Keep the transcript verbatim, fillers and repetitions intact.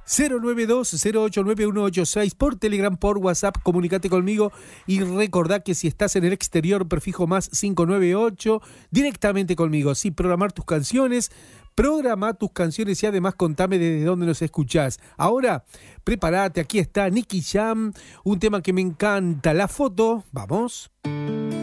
cero nueve dos, cero ocho nueve, uno ocho seis por Telegram, por WhatsApp, comunicate conmigo y recordá que si estás en el exterior, prefijo más cinco nueve ocho, directamente conmigo. Sí, programar tus canciones, programa tus canciones y además contame desde dónde nos escuchás. Ahora, prepárate, aquí está Nicky Jam, un tema que me encanta, La Foto. Vamos.